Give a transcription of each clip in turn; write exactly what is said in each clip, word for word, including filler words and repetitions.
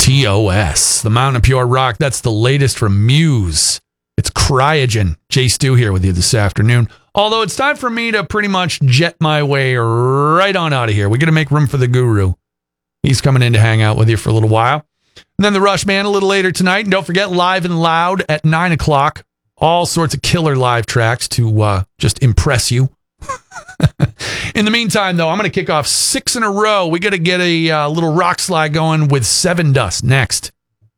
T O S, the Mountain of Pure Rock. That's the latest from Muse. It's Cryogen. Jay Stu here with you this afternoon. Although it's time for me to pretty much jet my way right on out of here. We got to make room for the guru. He's coming in to hang out with you for a little while. And then the Rush Band a little later tonight. And don't forget, Live and Loud at nine o'clock. All sorts of killer live tracks to uh, just impress you. In the meantime, though, I'm going to kick off six in a row. We got to get a uh, little rock slide going with Seven Dust next.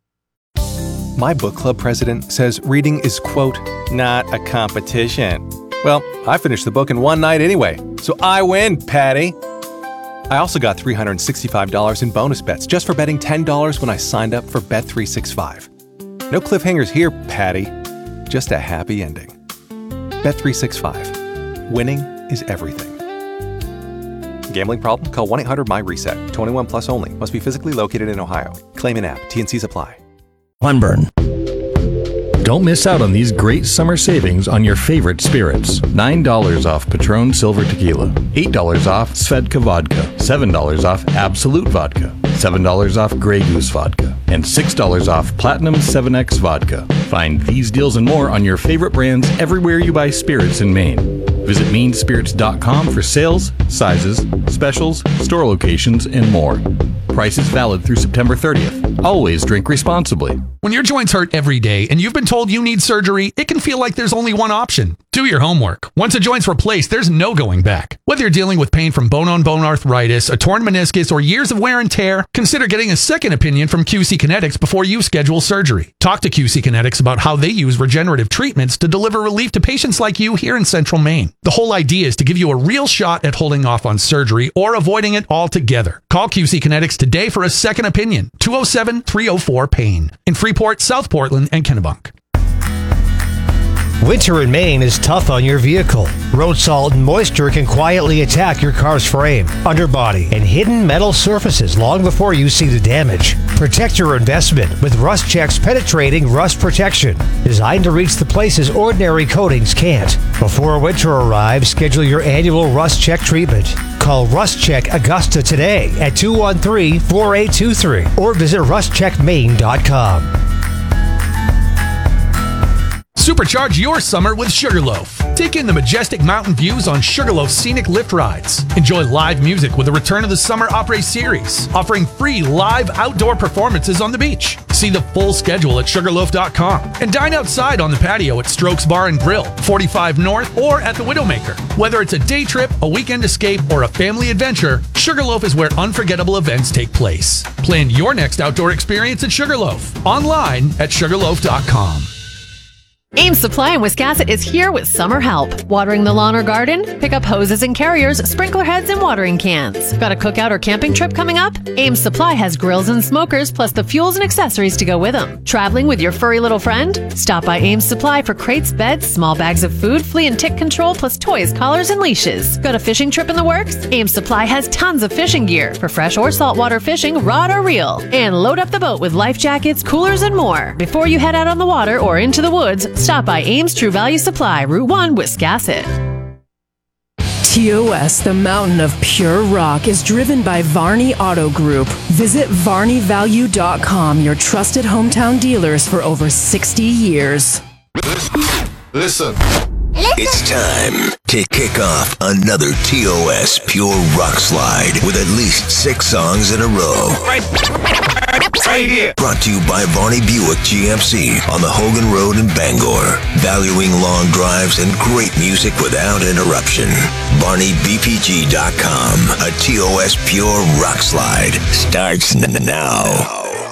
My book club president says reading is, quote, not a competition. Well, I finished the book in one night anyway, so I win, Patty. I also got three hundred sixty-five dollars in bonus bets just for betting ten dollars when I signed up for Bet three sixty-five. No cliffhangers here, Patty. Just a happy ending. Bet three sixty-five. Winning is everything. Gambling problem? Call one eight hundred M Y reset. twenty-one plus only. Must be physically located in Ohio. Claim in app. T and C's apply. Sunburn. Don't miss out on these great summer savings on your favorite spirits. nine dollars off Patron Silver Tequila. eight dollars off Svedka Vodka. seven dollars off Absolute Vodka. seven dollars off Grey Goose Vodka. And six dollars off Platinum seven X Vodka. Find these deals and more on your favorite brands everywhere you buy spirits in Maine. Visit mean spirits dot com for sales, sizes, specials, store locations, and more. Prices valid through September thirtieth. Always drink responsibly. When your joints hurt every day and you've been told you need surgery, it can feel like there's only one option. Do your homework. Once a joint's replaced, there's no going back. Whether you're dealing with pain from bone-on-bone arthritis, a torn meniscus, or years of wear and tear, consider getting a second opinion from Q C Kinetics before you schedule surgery. Talk to Q C Kinetics about how they use regenerative treatments to deliver relief to patients like you here in Central Maine. The whole idea is to give you a real shot at holding off on surgery or avoiding it altogether. Call Q C Kinetics today for a second opinion. two oh seven, three oh four, PAIN. In Freeport, South Portland, and Kennebunk. Winter in Maine is tough on your vehicle. Road salt and moisture can quietly attack your car's frame, underbody, and hidden metal surfaces long before you see the damage. Protect your investment with Rust Check's penetrating rust protection, designed to reach the places ordinary coatings can't. Before winter arrives, schedule your annual Rust Check treatment. Call Rust Check Augusta today at two one three, four eight two three or visit rust check maine dot com. Supercharge your summer with Sugarloaf. Take in the majestic mountain views on Sugarloaf's scenic lift rides. Enjoy live music with the return of the Summer Opry series, offering free live outdoor performances on the beach. See the full schedule at sugarloaf dot com and dine outside on the patio at Strokes Bar and Grill, forty-five North, or at the Widowmaker. Whether it's a day trip, a weekend escape, or a family adventure, Sugarloaf is where unforgettable events take place. Plan your next outdoor experience at Sugarloaf. Online at sugarloaf dot com. Ames Supply in Wiscasset is here with summer help. Watering the lawn or garden? Pick up hoses and carriers, sprinkler heads, and watering cans. Got a cookout or camping trip coming up? Ames Supply has grills and smokers, plus the fuels and accessories to go with them. Traveling with your furry little friend? Stop by Ames Supply for crates, beds, small bags of food, flea and tick control, plus toys, collars, and leashes. Got a fishing trip in the works? Ames Supply has tons of fishing gear for fresh or saltwater fishing, rod or reel. And load up the boat with life jackets, coolers, and more. Before you head out on the water or into the woods, stop by Ames True Value Supply, Route one, Wiscasset. T O S, the mountain of pure rock, is driven by Varney Auto Group. Visit varney value dot com, your trusted hometown dealers for over sixty years. Listen. It's time to kick off another T O S Pure Rock Slide with at least six songs in a row. Right, right here. Brought to you by Varney Buick G M C on the Hogan Road in Bangor. Valuing long drives and great music without interruption. Varney B P G dot com. A T O S Pure Rock Slide starts n- now.